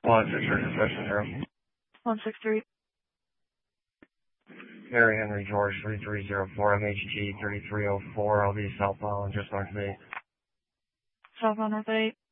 163. 163. Mary Henry George 3304, MHG 3304, I'll be southbound just north of 8. Southbound North 8.